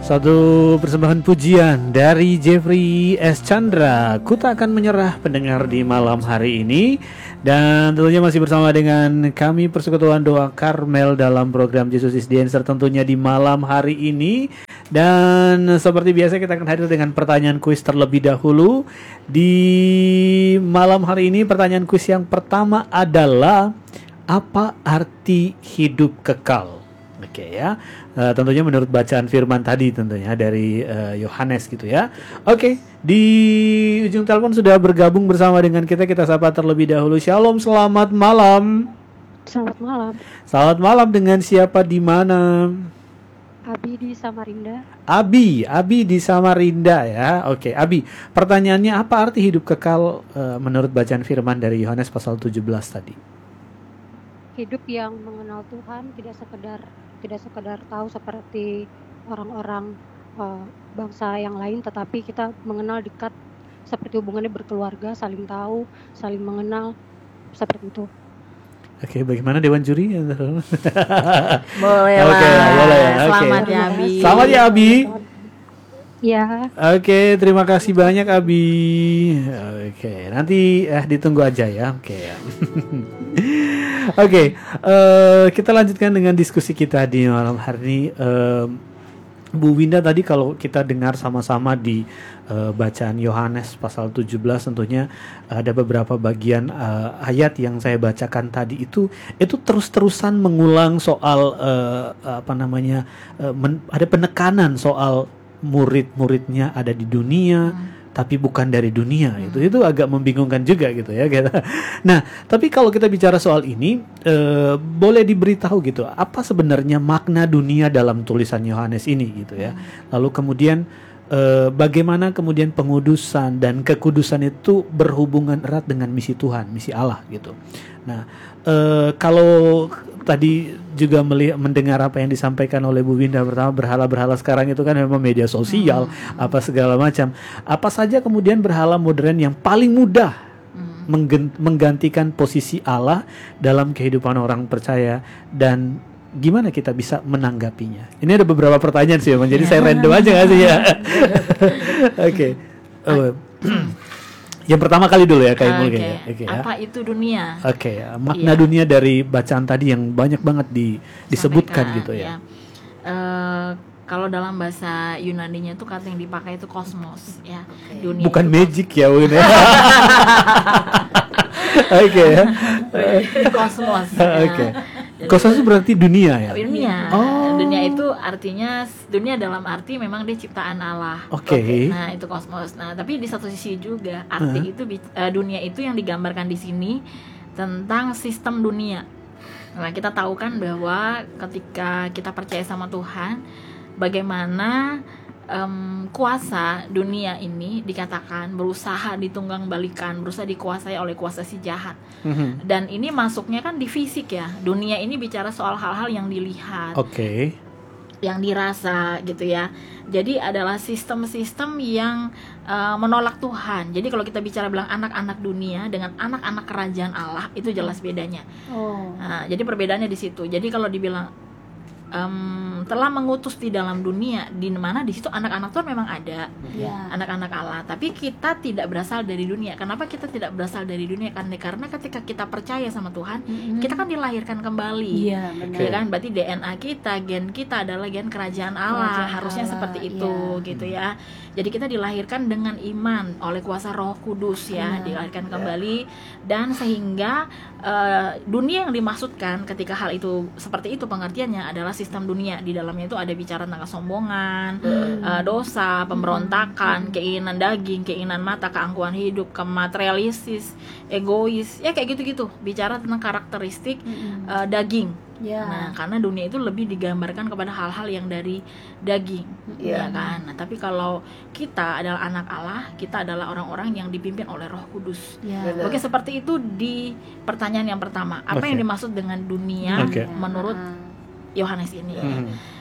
Satu persembahan pujian dari Jeffrey S. Chandra, Ku Tak Akan Menyerah, pendengar di malam hari ini. Dan tentunya masih bersama dengan kami Persekutuan Doa Karmel dalam program Jesus is the Answer tentunya di malam hari ini. Dan seperti biasa kita akan hadir dengan pertanyaan kuis terlebih dahulu. Di malam hari ini pertanyaan kuis yang pertama adalah, apa arti hidup kekal? Oke ya, tentunya menurut bacaan firman tadi tentunya dari Yohanes gitu ya. Oke, di ujung telepon sudah bergabung bersama dengan kita sapa terlebih dahulu. Shalom, selamat malam. Selamat malam. Selamat malam, dengan siapa di mana? Abi di Samarinda. Abi di Samarinda ya. Oke, Abi, pertanyaannya apa arti hidup kekal menurut bacaan firman dari Yohanes pasal 17 tadi? Hidup yang mengenal Tuhan, tidak sekedar tahu seperti orang-orang bangsa yang lain, tetapi kita mengenal dekat seperti hubungannya berkeluarga, saling tahu, saling mengenal, seperti itu. Oke, bagaimana Dewan Juri? Boleh lah. Boleh. Selamat ya Abi. Selamat ya Abi. Ya. Oke, terima kasih banyak Abi. Oke, nanti ditunggu aja ya. Oke. Oke, kita lanjutkan dengan diskusi kita di malam hari ini. Bu Winda, tadi kalau kita dengar sama-sama di bacaan Yohanes pasal 17 tentunya ada beberapa bagian ayat yang saya bacakan tadi itu terus-terusan mengulang soal ada penekanan soal murid-muridnya ada di dunia tapi bukan dari dunia. Itu agak membingungkan juga gitu ya kita. Nah, tapi kalau kita bicara soal ini, boleh diberitahu gitu, apa sebenarnya makna dunia dalam tulisan Yohanes ini gitu ya. Lalu kemudian bagaimana kemudian pengudusan dan kekudusan itu berhubungan erat dengan misi Tuhan, misi Allah gitu. Nah, kalau tadi juga mendengar apa yang disampaikan oleh Bu Winda, pertama berhala-berhala sekarang itu kan memang media sosial, apa segala macam. Apa saja kemudian berhala modern yang paling mudah menggantikan posisi Allah dalam kehidupan orang percaya, dan gimana kita bisa menanggapinya? Ini ada beberapa pertanyaan sih, jadi saya random aja nggak sih ya? Oke. Yang pertama kali dulu ya Kak Imul kayaknya. Apa itu dunia? Makna dunia dari bacaan tadi yang banyak banget disebutkan gitu ya. Kalau dalam bahasa Yunaninya itu kata yang dipakai itu kosmos ya. Dunia bukan itu magic ya Win. Oke ya. Kosmos. Oke. Kosmos itu berarti dunia ya? Dunia. Dunia itu artinya dunia dalam arti memang dia ciptaan Allah. Oke. Nah, itu kosmos. Nah, tapi di satu sisi juga arti itu dunia itu yang digambarkan di sini tentang sistem dunia. Nah, kita tahu kan bahwa ketika kita percaya sama Tuhan, bagaimana kuasa dunia ini dikatakan berusaha ditunggang-balikan, berusaha dikuasai oleh kuasa si jahat. Dan ini masuknya kan di fisik ya. Dunia ini bicara soal hal-hal yang dilihat, yang dirasa gitu ya. Jadi adalah sistem-sistem yang menolak Tuhan. Jadi kalau kita bicara bilang anak-anak dunia dengan anak-anak kerajaan Allah, itu jelas bedanya. Nah, jadi perbedaannya di situ. Jadi kalau dibilang telah mengutus di dalam dunia, di mana di situ anak-anak Tuhan memang ada, anak-anak Allah. Tapi kita tidak berasal dari dunia. Kenapa kita tidak berasal dari dunia? Karena ketika kita percaya sama Tuhan, kita kan dilahirkan kembali. Ya kan? Berarti DNA kita, gen kita adalah gen kerajaan Allah. Harusnya Allah, seperti itu, gitu ya. Jadi kita dilahirkan dengan iman oleh kuasa Roh Kudus ya, dilahirkan kembali, dan sehingga dunia yang dimaksudkan ketika hal itu seperti itu pengertiannya adalah sistem dunia. Di dalamnya itu ada bicara tentang kesombongan, dosa, pemberontakan, keinginan daging, keinginan mata, keangkuhan hidup, kematerialistis, egois, ya kayak gitu-gitu. Bicara tentang karakteristik daging. Nah, karena dunia itu lebih digambarkan kepada hal-hal yang dari daging, ya kan. Nah, tapi kalau kita adalah anak Allah, kita adalah orang-orang yang dipimpin oleh Roh Kudus. Oke, seperti itu di pertanyaan yang pertama. Apa yang dimaksud dengan dunia menurut Yohanes ini?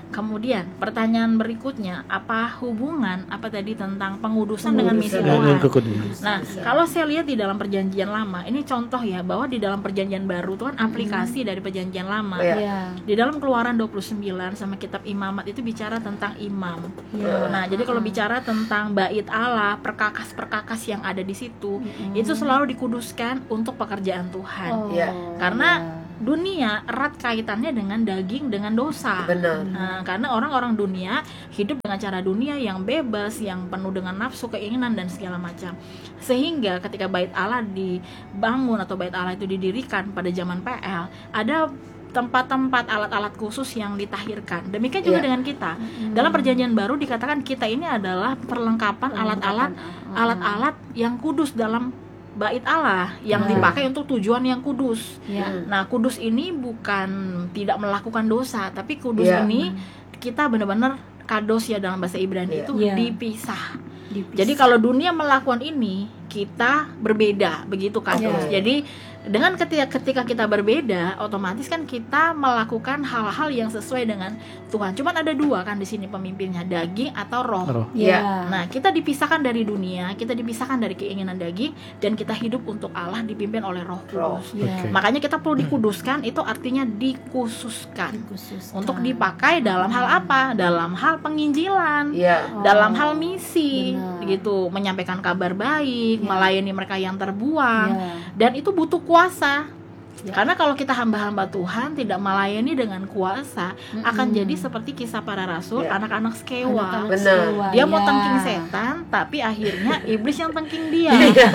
Kemudian pertanyaan berikutnya, apa hubungan apa tadi tentang pengudusan dengan misi Tuhan? Nah, kalau saya lihat di dalam perjanjian lama, ini contoh ya, bahwa di dalam perjanjian baru itu kan aplikasi dari perjanjian lama. Di dalam Keluaran 29 sama kitab Imamat itu bicara tentang imam. Nah, jadi kalau bicara tentang bait Allah, perkakas-perkakas yang ada di situ, itu selalu dikuduskan untuk pekerjaan Tuhan. Karena dunia erat kaitannya dengan daging, dengan dosa. Nah, karena orang-orang dunia hidup dengan cara dunia yang bebas, yang penuh dengan nafsu, keinginan dan segala macam. Sehingga ketika bait Allah dibangun atau bait Allah itu didirikan pada zaman PL, ada tempat-tempat alat-alat khusus yang ditahirkan. Demikian juga dengan kita. Dalam perjanjian baru dikatakan kita ini adalah perlengkapan alat-alat yang kudus dalam bait Allah yang dipakai untuk tujuan yang kudus. Nah, kudus ini bukan tidak melakukan dosa, tapi kudus ini kita benar-benar kados ya dalam bahasa Ibrani itu dipisah. Jadi kalau dunia melakukan ini, kita berbeda, begitu kados. Jadi dengan ketika kita berbeda, otomatis kan kita melakukan hal-hal yang sesuai dengan Tuhan. Cuman ada dua kan di sini pemimpinnya, daging atau roh. Nah, kita dipisahkan dari dunia, kita dipisahkan dari keinginan daging, dan kita hidup untuk Allah, dipimpin oleh Roh Kudus. Makanya kita perlu dikuduskan, itu artinya dikhususkan. Untuk dipakai dalam hal apa? Dalam hal penginjilan, dalam hal misi, gitu, menyampaikan kabar baik, melayani mereka yang terbuang, dan itu butuh kuasa. Karena kalau kita hamba-hamba Tuhan tidak melayani dengan kuasa, akan jadi seperti kisah para rasul, anak-anak Skewa. Dia mau tengking setan, tapi akhirnya iblis yang tengking dia.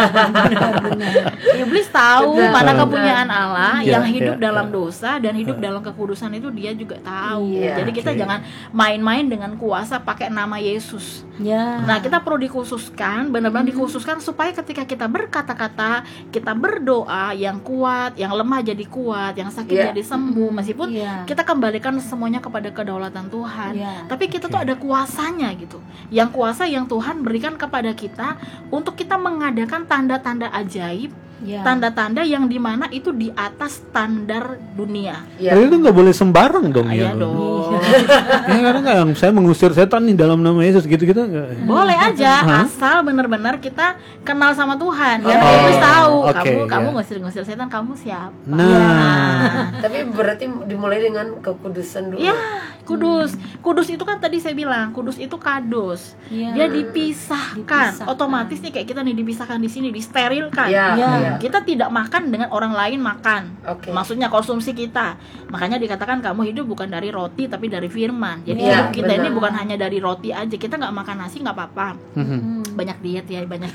Iblis tahu mana kepunyaan Allah, yang hidup dalam dosa dan hidup dalam kekudusan itu dia juga tahu. Jadi kita jangan main-main dengan kuasa pakai nama Yesus. Nah, kita perlu dikhususkan, benar-benar dikhususkan supaya ketika kita berkata-kata, kita berdoa, yang kuat, yang lemah jadi kuat, yang sakit jadi sembuh, meskipun kita kembalikan semuanya kepada kedaulatan Tuhan. Tapi kita tuh ada kuasanya gitu. Yang kuasa yang Tuhan berikan kepada kita untuk kita mengadakan tanda-tanda ajaib, tanda-tanda yang dimana itu di atas standar dunia. Tapi itu nggak boleh sembarang dong ya. Dong. Karena yang saya mengusir setan nih dalam nama Yesus gitu-gitu nggak? Boleh aja, asal benar-benar kita kenal sama Tuhan. Ya, Yesus tahu kamu ngusir-ngusir setan, kamu siapa. Nah. Tapi berarti dimulai dengan kekudusan dulu. Kudus itu kan tadi saya bilang, kudus itu kados. Dia dipisahkan. Otomatis nih kayak kita nih dipisahkan di sini, disterilkan. Kita tidak makan dengan orang lain makan. Maksudnya konsumsi kita. Makanya dikatakan kamu hidup bukan dari roti tapi dari firman. Jadi hidup kita ini bukan hanya dari roti aja. Kita nggak makan nasi nggak apa-apa. Banyak diet ya, banyak.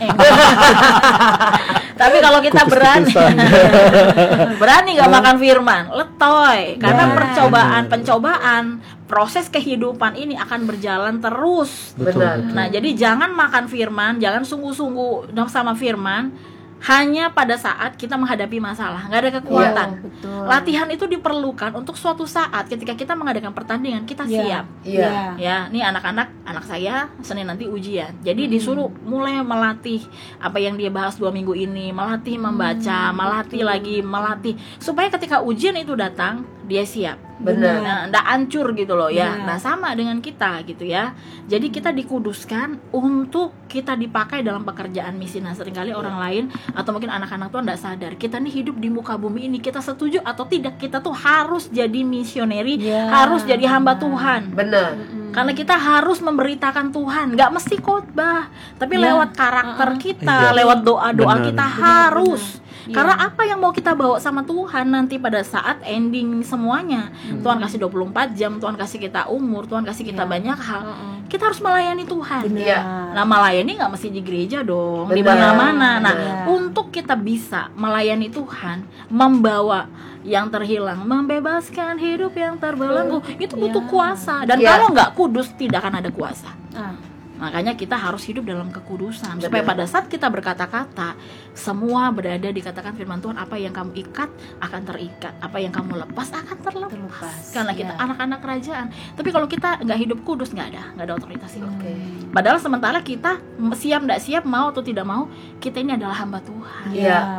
Tapi kalau kita berani nggak makan firman, letoy. Karena pencobaan, proses kehidupan ini akan berjalan terus. Nah, jadi jangan makan firman, jangan sungguh-sungguh sama firman hanya pada saat kita menghadapi masalah, nggak ada kekuatan. Latihan itu diperlukan untuk suatu saat ketika kita mengadakan pertandingan kita siap. Ya, nih anak saya Senin nanti ujian, jadi disuruh mulai melatih apa yang dia bahas 2 minggu ini, melatih membaca, melatih supaya ketika ujian itu datang dia siap. Nah, nggak hancur gitu loh ya. Nah, sama dengan kita gitu ya. Jadi kita dikuduskan untuk kita dipakai dalam pekerjaan misi. Nah, seringkali orang lain atau mungkin anak-anak tuh nggak sadar, kita nih hidup di muka bumi ini, kita setuju atau tidak, kita tuh harus jadi misioneri, harus jadi hamba Tuhan. Karena kita harus memberitakan Tuhan, nggak mesti khotbah, tapi lewat karakter kita, lewat doa-doa kita harus. Karena apa yang mau kita bawa sama Tuhan nanti pada saat ending semuanya, Tuhan kasih 24 jam, Tuhan kasih kita umur, Tuhan kasih kita banyak hal, kita harus melayani Tuhan. Nah, melayani nggak mesti di gereja dong, di mana-mana. Nah, untuk kita bisa melayani Tuhan, membawa yang terhilang, membebaskan hidup yang terbelenggu, itu butuh kuasa. Dan kalau nggak kudus, tidak akan ada kuasa. Makanya kita harus hidup dalam kekudusan, supaya pada saat kita berkata-kata, semua berada dikatakan firman Tuhan, apa yang kamu ikat akan terikat, apa yang kamu lepas akan terlepas. Karena kita anak-anak kerajaan. Tapi kalau kita nggak hidup kudus, nggak ada otoritas itu. Padahal sementara kita siap nggak siap, mau atau tidak mau, kita ini adalah hamba Tuhan.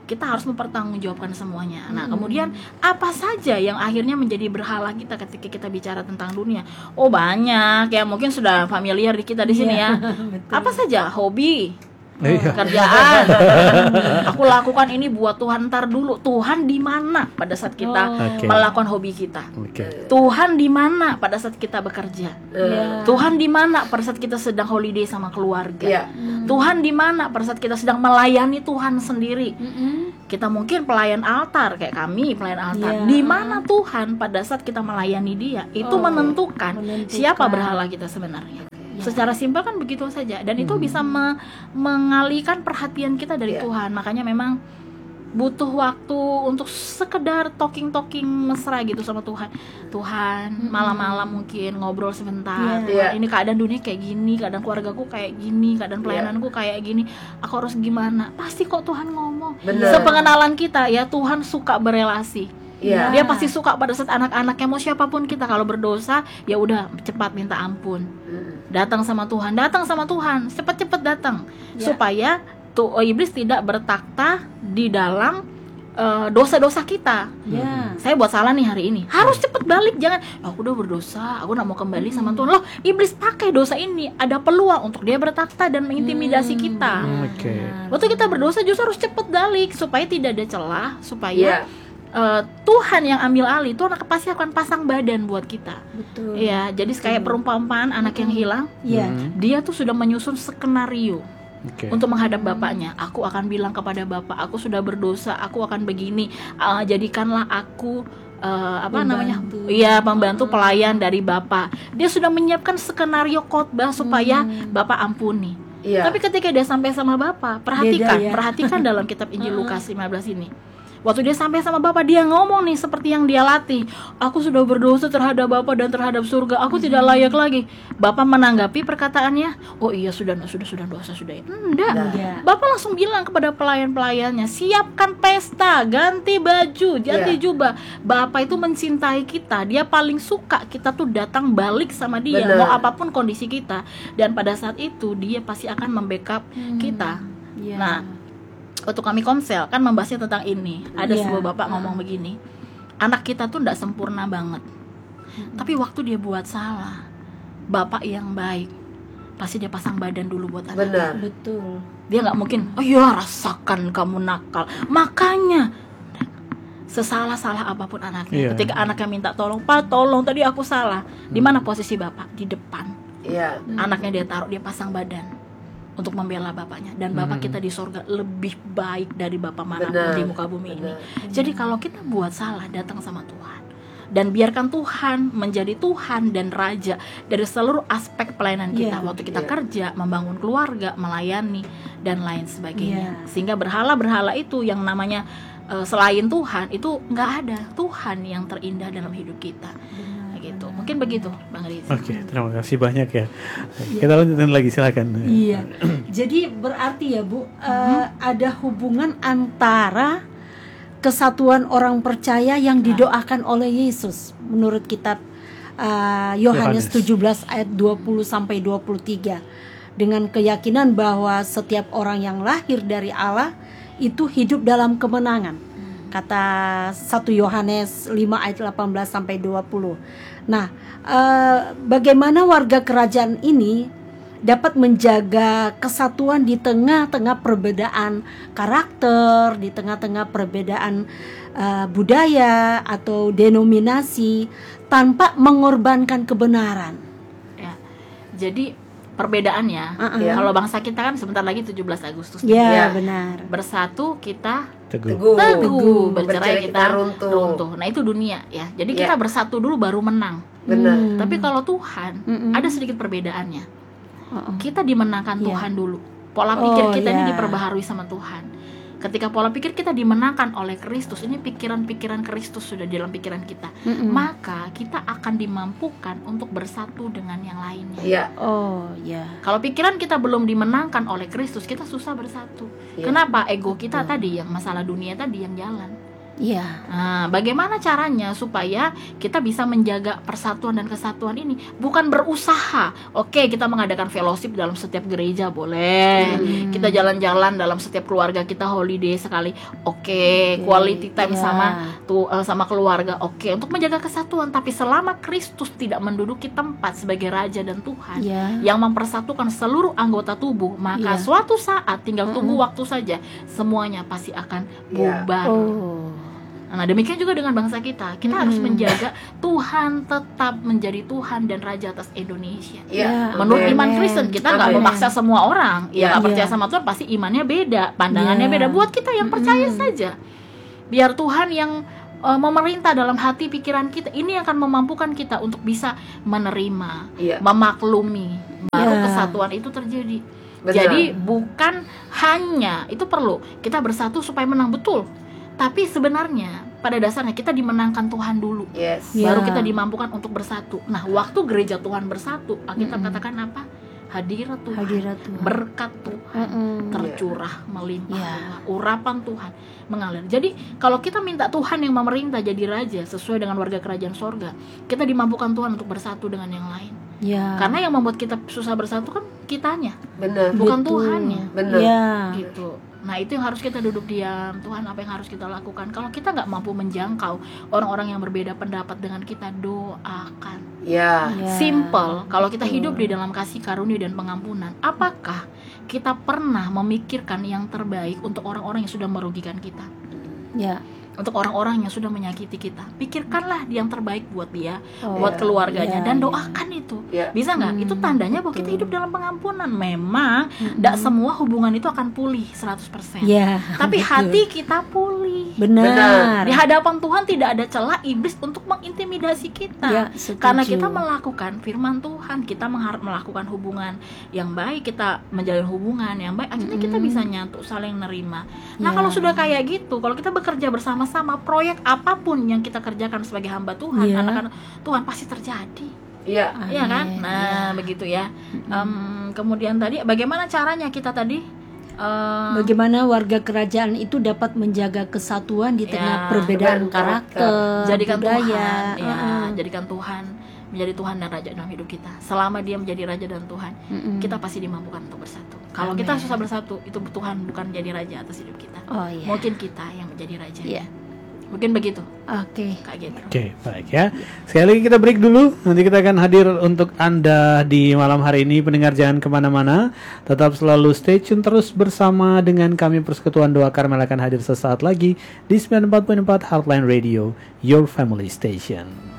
kita harus mempertanggungjawabkan semuanya. Nah, kemudian apa saja yang akhirnya menjadi berhala kita ketika kita bicara tentang dunia? Oh, banyak ya, mungkin sudah familiar di kita di sini ya. Apa saja? Hobi, kerjaan. Aku lakukan ini buat Tuhan. Ntar dulu, Tuhan di mana pada saat kita melakukan hobi kita? Tuhan di mana pada saat kita bekerja? Tuhan di mana pada saat kita sedang holiday sama keluarga? Tuhan di mana pada saat kita sedang melayani Tuhan sendiri? Kita mungkin pelayan altar, kayak kami pelayan altar. Di mana Tuhan pada saat kita melayani Dia? Itu menentukan siapa berhala kita sebenarnya. Secara simpel kan begitu saja, dan itu bisa mengalihkan perhatian kita dari Tuhan. Makanya memang butuh waktu untuk sekedar talking mesra gitu sama Tuhan. Tuhan, malam-malam mungkin ngobrol sebentar. Tuhan, ini keadaan dunia kayak gini, keadaan keluargaku kayak gini, keadaan pelayananku kayak gini. Aku harus gimana? Pasti kok Tuhan ngomong. Sepengenalan kita ya, Tuhan suka berelasi. Dia pasti suka pada saat anak-anaknya, mau siapapun kita, kalau berdosa ya udah cepat minta ampun. Datang sama Tuhan, cepat-cepat datang. Supaya iblis tidak bertakhta di dalam dosa-dosa kita. Saya buat salah nih hari ini, harus cepat balik. Jangan, aku udah berdosa, aku gak mau kembali sama Tuhan. Loh, iblis pakai dosa ini, ada peluang untuk dia bertakhta dan mengintimidasi kita. Waktu kita berdosa justru harus cepat balik, supaya tidak ada celah, supaya Tuhan yang ambil alih. Tuhan pasti akan pasang badan buat kita. Ya, jadi kayak perumpamaan anak yang hilang. Dia tuh sudah menyusun skenario untuk menghadap bapaknya. Aku akan bilang kepada bapak, aku sudah berdosa, aku akan begini. Jadikanlah aku pembantu pelayan dari bapak. Dia sudah menyiapkan skenario khotbah supaya bapak ampuni. Tapi ketika dia sampai sama bapak, perhatikan dalam kitab Injil Lukas 15 ini. Waktu dia sampai sama Bapak, dia ngomong nih seperti yang dia latih. Aku sudah berdosa terhadap Bapak dan terhadap surga. Aku tidak layak lagi. Bapak menanggapi perkataannya, oh iya sudah dosa sudah. Enggak. Bapak langsung bilang kepada pelayan-pelayannya, siapkan pesta, ganti baju, ganti jubah. Bapak itu mencintai kita. Dia paling suka kita tuh datang balik sama dia. Mau apapun kondisi kita. Dan pada saat itu dia pasti akan membackup kita. Nah, waktu kami komsel kan membahasnya tentang ini. Ada sebuah bapak ngomong begini, anak kita tuh gak sempurna banget, tapi waktu dia buat salah, bapak yang baik pasti dia pasang badan dulu buat anak. Betul. Dia gak mungkin, oh iya rasakan kamu nakal. Makanya sesalah-salah apapun anaknya, ketika anaknya minta tolong, Pak tolong tadi aku salah, di mana posisi bapak? Di depan. Anaknya dia taruh, dia pasang badan untuk membela bapaknya. Dan bapak kita di sorga lebih baik dari bapak manapun di muka bumi ini. Jadi kalau kita buat salah, datang sama Tuhan dan biarkan Tuhan menjadi Tuhan dan Raja dari seluruh aspek pelayanan kita. Waktu kita kerja, membangun keluarga, melayani dan lain sebagainya. Sehingga berhala-berhala itu yang namanya selain Tuhan itu nggak ada. Tuhan yang terindah dalam hidup kita. Gitu. Mungkin begitu, Bang Riz. Oke, terima kasih banyak ya. Kita lanjutin lagi, silakan. Jadi berarti ya Bu, ada hubungan antara kesatuan orang percaya yang didoakan oleh Yesus menurut kitab Yohanes 17 ayat 20 sampai 23, dengan keyakinan bahwa setiap orang yang lahir dari Allah itu hidup dalam kemenangan. Kata 1 Yohanes 5 ayat 18 sampai 20. Nah, bagaimana warga kerajaan ini dapat menjaga kesatuan di tengah-tengah perbedaan karakter, di tengah-tengah perbedaan budaya atau denominasi tanpa mengorbankan kebenaran. Ya, jadi perbedaannya, kalau bangsa kita kan sebentar lagi 17 Agustus. Benar. Bersatu kita teguh, bercerai kita runtuh. Nah itu dunia ya. Jadi kita bersatu dulu baru menang. Benar. Tapi kalau Tuhan ada sedikit perbedaannya. Kita dimenangkan Tuhan dulu. Pola pikir kita ini diperbaharui sama Tuhan. Ketika pola pikir kita dimenangkan oleh Kristus, ini pikiran-pikiran Kristus sudah di dalam pikiran kita, maka kita akan dimampukan untuk bersatu dengan yang lainnya. Kalau pikiran kita belum dimenangkan oleh Kristus, kita susah bersatu. Kenapa? Ego kita tadi, yang masalah dunia tadi yang jalan. Iya. Nah, bagaimana caranya supaya kita bisa menjaga persatuan dan kesatuan ini? Bukan berusaha. Oke, kita mengadakan fellowship dalam setiap gereja boleh. Kita jalan-jalan dalam setiap keluarga kita holiday sekali. Oke, quality time sama keluarga. Oke, untuk menjaga kesatuan. Tapi selama Kristus tidak menduduki tempat sebagai Raja dan Tuhan yang mempersatukan seluruh anggota tubuh, maka suatu saat tinggal tunggu waktu saja, semuanya pasti akan bubar. Nah, demikian juga dengan bangsa kita. Kita harus menjaga Tuhan tetap menjadi Tuhan dan Raja atas Indonesia. Menurut iman Kristen, kita nggak memaksa semua orang. Yang nggak percaya sama Tuhan pasti imannya beda, pandangannya beda. Buat kita yang percaya saja, biar Tuhan yang memerintah dalam hati pikiran kita. Ini akan memampukan kita untuk bisa menerima, memaklumi. Baru kesatuan itu terjadi. Jadi bukan hanya itu perlu kita bersatu supaya menang, betul. Tapi sebenarnya pada dasarnya kita dimenangkan Tuhan dulu, baru kita dimampukan untuk bersatu. Nah, waktu gereja Tuhan bersatu, kita katakan apa? Hadirat Tuhan, berkat Tuhan tercurah melimpah, urapan Tuhan mengalir. Jadi kalau kita minta Tuhan yang memerintah jadi raja sesuai dengan warga kerajaan sorga, kita dimampukan Tuhan untuk bersatu dengan yang lain. Karena yang membuat kita susah bersatu kan kitanya, bukan Tuhannya. Gitu. Nah, itu yang harus kita duduk diam. Tuhan, apa yang harus kita lakukan? Kalau kita nggak mampu menjangkau orang-orang yang berbeda pendapat dengan kita, doakan. Simple. Kalau kita hidup di dalam kasih karunia dan pengampunan, apakah kita pernah memikirkan yang terbaik untuk orang-orang yang sudah merugikan kita? Untuk orang-orang yang sudah menyakiti kita, pikirkanlah yang terbaik buat dia, buat keluarganya, dan doakan itu. Bisa nggak? Itu tandanya bahwa kita hidup dalam pengampunan. Memang tidak semua hubungan itu akan pulih 100%. Tapi hati kita pulih. Benar. Di hadapan Tuhan tidak ada celah iblis untuk mengintimidasi kita. Karena kita melakukan firman Tuhan, kita melakukan hubungan yang baik, kita menjalin hubungan yang baik, akhirnya kita bisa nyatu, saling nerima. Nah, kalau sudah kayak gitu, kalau kita bekerja bersama proyek apapun yang kita kerjakan sebagai hamba Tuhan, anak-anak Tuhan pasti terjadi. Iya kan? Nah, begitu ya. Kemudian tadi bagaimana caranya kita tadi? Bagaimana warga kerajaan itu dapat menjaga kesatuan di tengah perbedaan karakter, jadikan budaya. Jadikan Tuhan menjadi Tuhan dan Raja dalam hidup kita. Selama dia menjadi Raja dan Tuhan, kita pasti dimampukan untuk bersatu. Kalau kita susah bersatu, itu Tuhan bukan menjadi Raja atas hidup kita. Mungkin kita yang menjadi Raja. Mungkin begitu. Kayak gitu. Baik ya. Sekali lagi kita break dulu. Nanti kita akan hadir untuk Anda di malam hari ini. Pendengar jangan kemana-mana. Tetap selalu stay tune terus bersama dengan kami. Persekutuan Doa Karmel akan hadir sesaat lagi di 94.4 Heartline Radio, Your Family Station.